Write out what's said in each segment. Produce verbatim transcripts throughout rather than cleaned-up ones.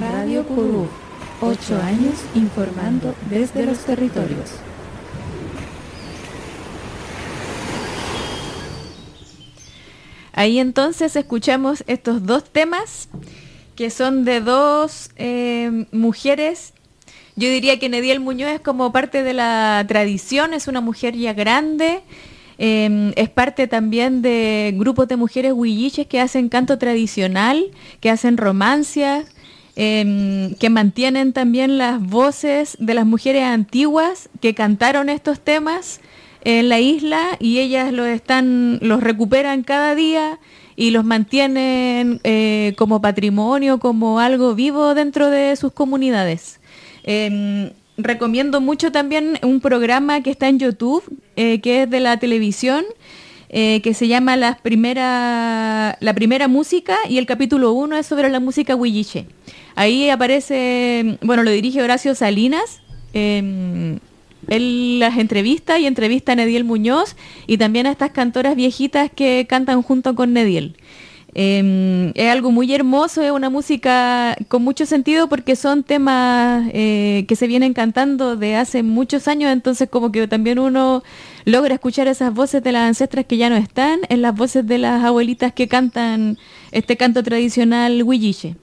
Radio Curú, ocho años informando desde los territorios. Ahí entonces escuchamos estos dos temas que son de dos eh, mujeres. Yo diría que Nediel Muñoz es como parte de la tradición, es una mujer ya grande, eh, es parte también de grupos de mujeres huilliches que hacen canto tradicional, que hacen romancias, eh, que mantienen también las voces de las mujeres antiguas que cantaron estos temas en la isla, y ellas los están, los recuperan cada día y los mantienen eh, como patrimonio, como algo vivo dentro de sus comunidades. Eh, recomiendo mucho también un programa que está en YouTube, eh, que es de la televisión, eh, que se llama la primera, la primera música, y el capítulo uno es sobre la música huilliche. Ahí aparece, bueno, lo dirige Horacio Salinas. Eh, Él las entrevista y entrevista a Nediel Muñoz y también a estas cantoras viejitas que cantan junto con Nediel. Eh, es algo muy hermoso, es una música con mucho sentido porque son temas eh, que se vienen cantando de hace muchos años, entonces como que también uno logra escuchar esas voces de las ancestras que ya no están en las voces de las abuelitas que cantan este canto tradicional huilliche.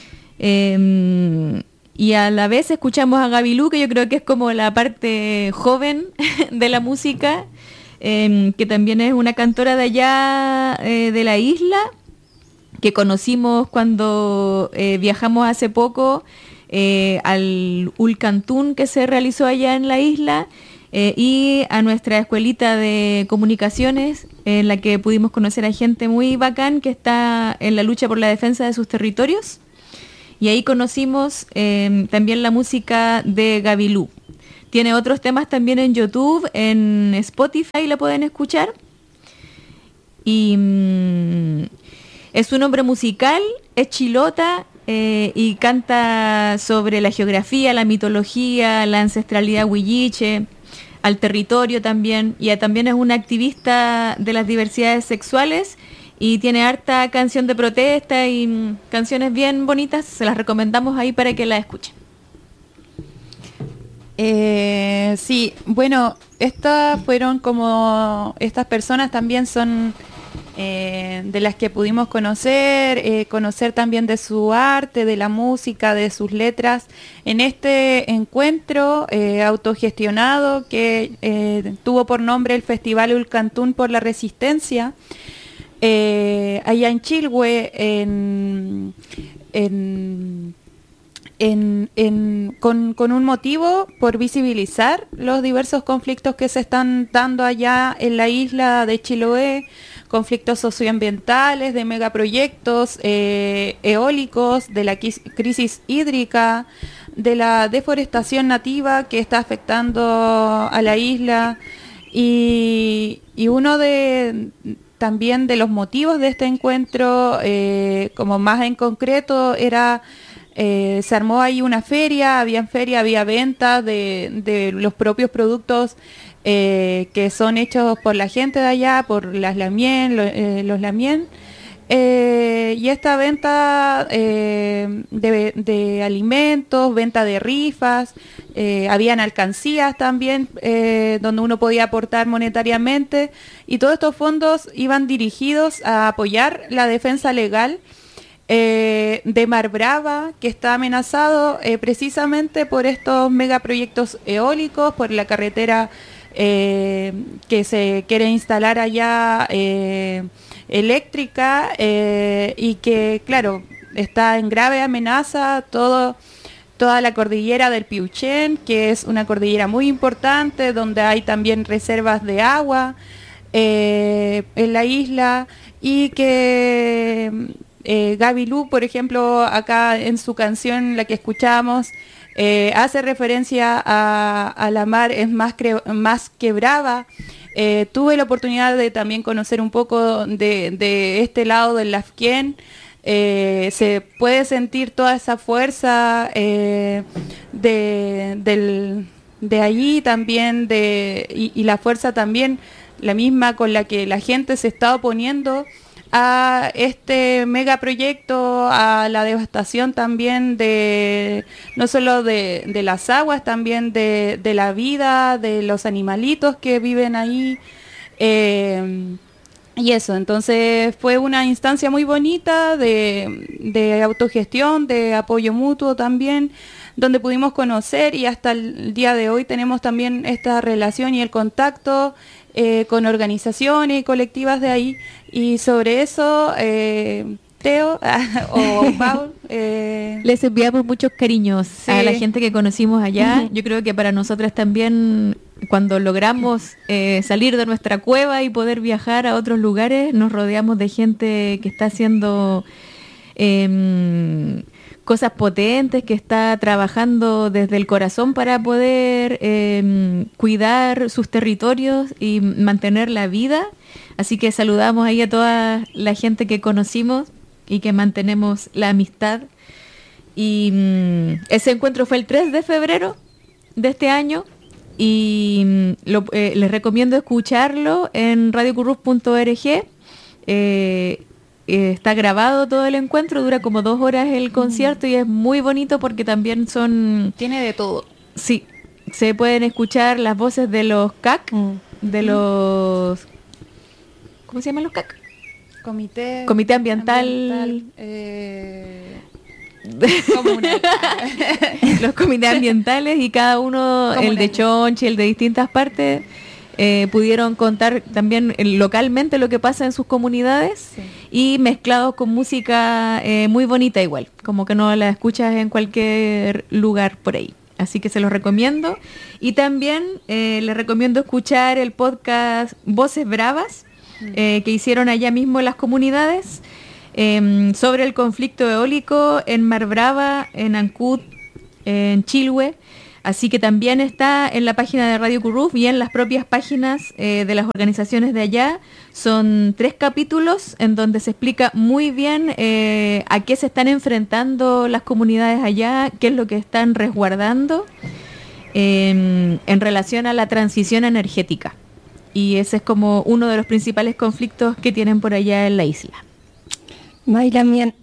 Eh, Y a la vez escuchamos a Gavilú, que yo creo que es como la parte joven de la música, eh, que también es una cantora de allá eh, de la isla, que conocimos cuando eh, viajamos hace poco eh, al Ulcantún que se realizó allá en la isla, eh, y a nuestra escuelita de comunicaciones, en la que pudimos conocer a gente muy bacán que está en la lucha por la defensa de sus territorios. Y ahí conocimos eh, también la música de Gavilú. Tiene otros temas también en YouTube, en Spotify la pueden escuchar. Y mm, es un hombre musical, es chilota eh, y canta sobre la geografía, la mitología, la ancestralidad huilliche, al territorio también. Y también es una activista de las diversidades sexuales. Y tiene harta canción de protesta y mm, canciones bien bonitas. Se las recomendamos ahí para que la escuchen. Eh, sí, bueno, estas fueron como... Estas personas también son eh, de las que pudimos conocer, eh, conocer también de su arte, de la música, de sus letras, en este encuentro eh, autogestionado que eh, tuvo por nombre el Festival Ulcantún por la Resistencia. Eh, allá en Chilhue, en, en, en, en, con, con un motivo por visibilizar los diversos conflictos que se están dando allá en la isla de Chiloé, conflictos socioambientales, de megaproyectos eh, eólicos, de la crisis hídrica, de la deforestación nativa que está afectando a la isla, y, y uno de... También de los motivos de este encuentro, eh, como más en concreto, era eh, se armó ahí una feria, había feria, había venta de, de los propios productos eh, que son hechos por la gente de allá, por las Lamien, lo, eh, los Lamien. Eh, y esta venta eh, de, de alimentos, venta de rifas, eh, habían alcancías también eh, donde uno podía aportar monetariamente, y todos estos fondos iban dirigidos a apoyar la defensa legal eh, de Mar Brava, que está amenazado eh, precisamente por estos megaproyectos eólicos, por la carretera eh, que se quiere instalar allá eh, eléctrica, eh, y que, claro, está en grave amenaza todo, toda la cordillera del Piauchén, que es una cordillera muy importante, donde hay también reservas de agua eh, en la isla, y que eh, Gavilú, por ejemplo, acá en su canción, la que escuchamos, eh, hace referencia a, a la mar es más, cre- más que brava. Eh, tuve la oportunidad de también conocer un poco de, de este lado del Lafquén. Eh, se puede sentir toda esa fuerza eh, de, del, de allí también, de, y, y la fuerza también, la misma con la que la gente se está oponiendo a este megaproyecto, a la devastación también de, no solo de, de las aguas, también de, de la vida, de los animalitos que viven ahí. Eh, y eso, entonces fue una instancia muy bonita de, de autogestión, de apoyo mutuo también, donde pudimos conocer y hasta el día de hoy tenemos también esta relación y el contacto eh, con organizaciones y colectivas de ahí. Y sobre eso, eh, Teo o Paul... Eh, Les enviamos muchos cariños sí. a la gente que conocimos allá. Yo creo que para nosotras también, cuando logramos eh, salir de nuestra cueva y poder viajar a otros lugares, nos rodeamos de gente que está haciendo... Eh, cosas potentes, que está trabajando desde el corazón para poder eh, cuidar sus territorios y mantener la vida. Así que saludamos ahí a toda la gente que conocimos y que mantenemos la amistad. Y mm, ese encuentro fue el tres de febrero de este año y mm, lo, eh, les recomiendo escucharlo en radio currus punto org. Eh, Eh, está grabado todo el encuentro, dura como dos horas el concierto y es muy bonito porque también son... Tiene de todo. Sí, se pueden escuchar las voces de los C A C, mm. de los... ¿Cómo se llaman los C A C? Comité... Comité Ambiental... ambiental eh... los comités ambientales y cada uno, comunal. El de Chonchi, el de distintas partes... Eh, pudieron contar también eh, localmente lo que pasa en sus comunidades, sí. Y mezclados con música eh, muy bonita igual, como que no la escuchas en cualquier lugar por ahí. Así que se los recomiendo. Y también eh, les recomiendo escuchar el podcast Voces Bravas, eh, que hicieron allá mismo en las comunidades, eh, sobre el conflicto eólico en Mar Brava, en Ancud, en Chilhue. Así que también está en la página de Radio Curruf y en las propias páginas eh, de las organizaciones de allá. Son tres capítulos en donde se explica muy bien eh, a qué se están enfrentando las comunidades allá, qué es lo que están resguardando eh, en relación a la transición energética. Y ese es como uno de los principales conflictos que tienen por allá en la isla. Mayra, bien.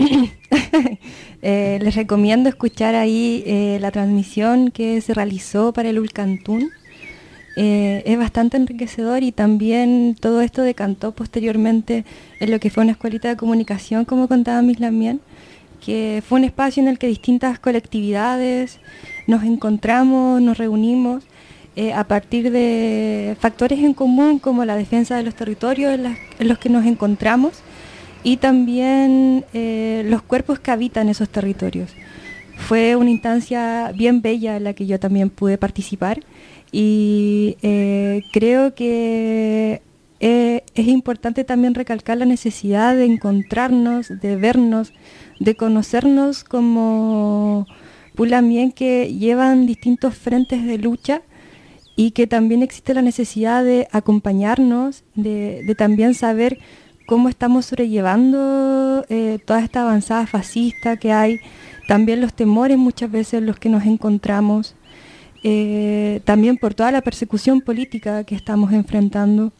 eh, les recomiendo escuchar ahí eh, la transmisión que se realizó para el Ulcantún. Eh, es bastante enriquecedor y también todo esto decantó posteriormente en lo que fue una escuelita de comunicación, como contaba Miss Lamien, que fue un espacio en el que distintas colectividades nos encontramos, nos reunimos eh, a partir de factores en común como la defensa de los territorios en, las, en los que nos encontramos, y también eh, los cuerpos que habitan esos territorios. Fue una instancia bien bella en la que yo también pude participar y eh, creo que eh, es importante también recalcar la necesidad de encontrarnos, de vernos, de conocernos como Pulamien, que llevan distintos frentes de lucha y que también existe la necesidad de acompañarnos, de, de también saber cómo estamos sobrellevando eh, toda esta avanzada fascista que hay, también los temores muchas veces en los que nos encontramos, eh, también por toda la persecución política que estamos enfrentando,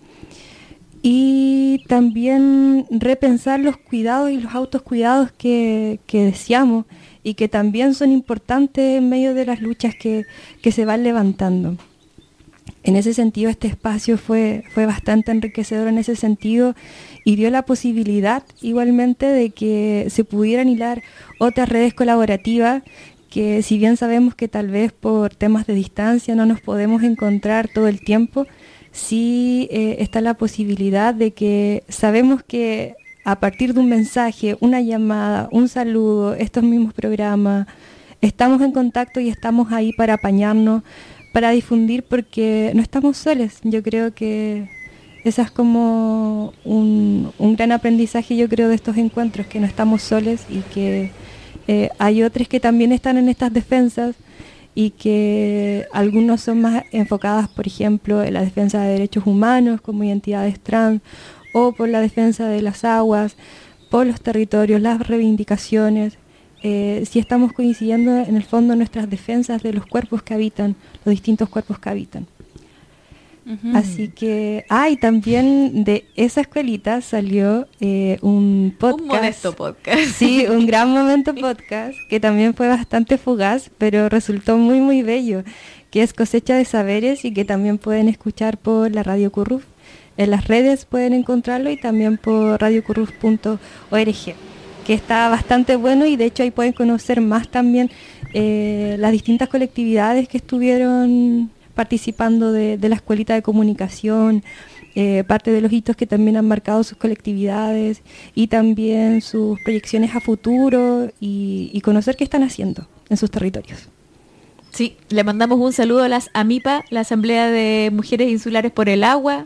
y también repensar los cuidados y los autocuidados que, que deseamos y que también son importantes en medio de las luchas que, que se van levantando. En ese sentido, este espacio fue, fue bastante enriquecedor en ese sentido y dio la posibilidad igualmente de que se pudieran hilar otras redes colaborativas que, si bien sabemos que tal vez por temas de distancia no nos podemos encontrar todo el tiempo, sí eh, está la posibilidad de que sabemos que a partir de un mensaje, una llamada, un saludo, estos mismos programas, estamos en contacto y estamos ahí para apañarnos, para difundir, porque no estamos solos. Yo creo que ese es como un, un gran aprendizaje, yo creo, de estos encuentros, que no estamos solos y que eh, hay otros que también están en estas defensas y que algunos son más enfocadas, por ejemplo, en la defensa de derechos humanos como identidades trans, o por la defensa de las aguas, por los territorios, las reivindicaciones. Eh, si estamos coincidiendo en el fondo en nuestras defensas de los cuerpos que habitan, los distintos cuerpos que habitan. Uh-huh. Así que, ah, y también de esa escuelita salió eh, un podcast. Un modesto podcast. Sí, un gran momento podcast, que también fue bastante fugaz, pero resultó muy, muy bello, que es Cosecha de Saberes y que también pueden escuchar por la Radio Curruf. En las redes pueden encontrarlo y también por radio curruf punto org, que está bastante bueno y de hecho ahí pueden conocer más también eh, las distintas colectividades que estuvieron participando de, de la escuelita de comunicación, eh, parte de los hitos que también han marcado sus colectividades y también sus proyecciones a futuro y, y conocer qué están haciendo en sus territorios. Sí, le mandamos un saludo a las AMIPA, la Asamblea de Mujeres Insulares por el Agua,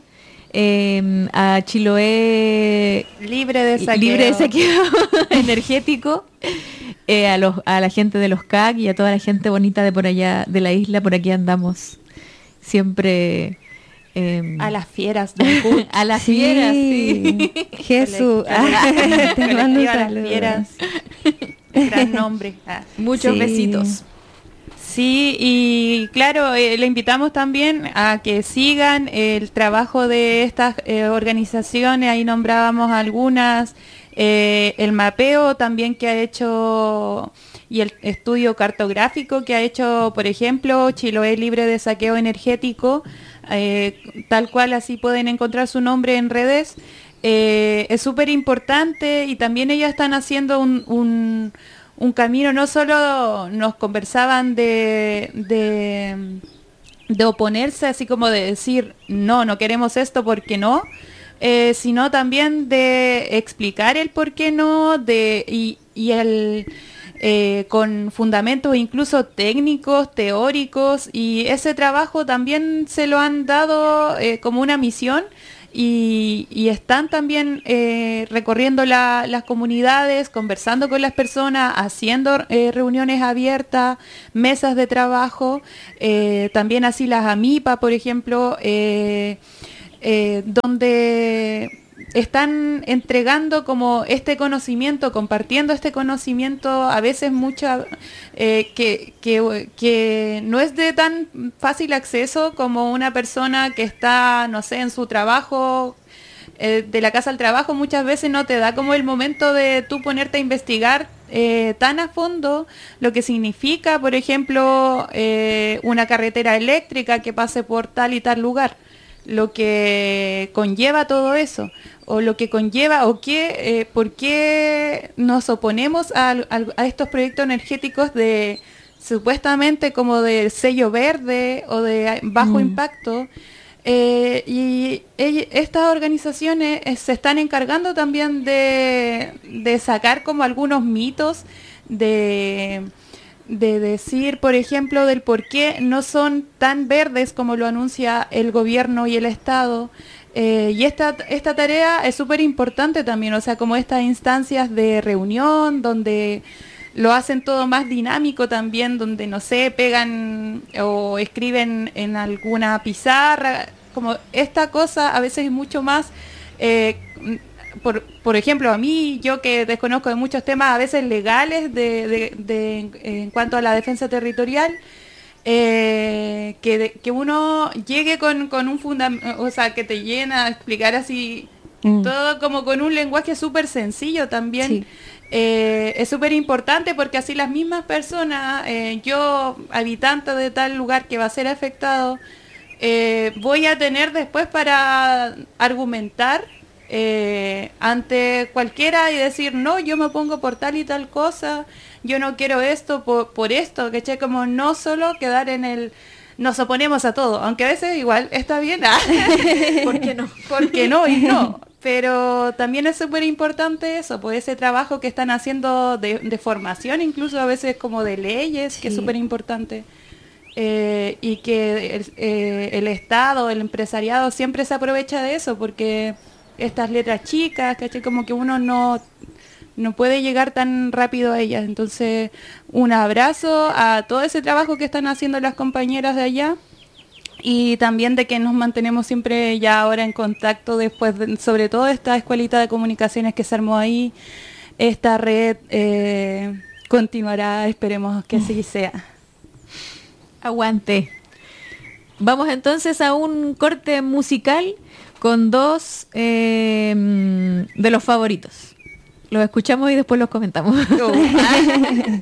eh, a Chiloé Libre de saqueo, libre de saqueo energético, eh, a, los, a la gente de los C A C y a toda la gente bonita de por allá, de la isla, por aquí andamos. Siempre eh, a las fieras del Cut. a las fieras, sí. Jesús, Colect- te mando un Colectiva Las saludo. Fieras. Gran nombre. Ah. Muchos Sí. besitos. Sí, y claro, eh, le invitamos también a que sigan el trabajo de estas eh, organizaciones, ahí nombrábamos algunas, eh, el mapeo también que ha hecho y el estudio cartográfico que ha hecho, por ejemplo, Chiloé Libre de Saqueo Energético, eh, tal cual así pueden encontrar su nombre en redes. Eh, es súper importante y también ellas están haciendo un... un un camino, no solo nos conversaban de, de, de oponerse, así como de decir, no, no queremos esto porque no, eh, sino también de explicar el por qué no, de, y, y el, eh, con fundamentos incluso técnicos, teóricos, y ese trabajo también se lo han dado eh, como una misión. Y, y están también eh, recorriendo la, las comunidades, conversando con las personas, haciendo eh, reuniones abiertas, mesas de trabajo, eh, también así las AMIPA, por ejemplo, eh, eh, donde están entregando como este conocimiento, compartiendo este conocimiento, a veces mucha eh, que, que, que no es de tan fácil acceso como una persona que está, no sé, en su trabajo, eh, de la casa al trabajo, muchas veces no te da como el momento de tú ponerte a investigar eh, tan a fondo lo que significa, por ejemplo, eh, una carretera eléctrica que pase por tal y tal lugar, lo que conlleva todo eso, o lo que conlleva, o qué, eh, por qué nos oponemos a, a, a estos proyectos energéticos de supuestamente como de sello verde o de bajo mm. impacto. Eh, y ell- estas organizaciones eh, se están encargando también de, de sacar como algunos mitos, de... de decir, por ejemplo, del por qué no son tan verdes como lo anuncia el gobierno y el Estado. Eh, y esta, esta tarea es súper importante también, o sea, como estas instancias de reunión, donde lo hacen todo más dinámico también, donde, no sé, pegan o escriben en alguna pizarra, como esta cosa a veces es mucho más... Eh, Por, por ejemplo, a mí, yo que desconozco de muchos temas a veces legales de, de, de, en cuanto a la defensa territorial, eh, que, de, que uno llegue con, con un fundamento, o sea, que te llena a explicar así, mm. todo como con un lenguaje súper sencillo también. Sí. Eh, es súper importante porque así las mismas personas, eh, yo, habitante de tal lugar que va a ser afectado, eh, voy a tener después para argumentar Eh, ante cualquiera y decir, no, yo me pongo por tal y tal cosa, yo no quiero esto por, por esto, ¿cachai? Como no solo quedar en el, nos oponemos a todo, aunque a veces igual está bien, ¿por qué no? Porque no y no, pero también es súper importante eso, pues ese trabajo que están haciendo de, de formación, incluso a veces como de leyes, sí. que es súper importante. Eh, y que el, eh, el Estado, el empresariado siempre se aprovecha de eso, porque estas letras chicas, ¿cachai? Como que uno no, no puede llegar tan rápido a ellas. Entonces, un abrazo a todo ese trabajo que están haciendo las compañeras de allá y también de que nos mantenemos siempre ya ahora en contacto después, de, sobre todo esta escuelita de comunicaciones que se armó ahí. Esta red eh, continuará, esperemos que así sea. Aguante. Vamos entonces a un corte musical con dos eh, de los favoritos. Los escuchamos y después los comentamos.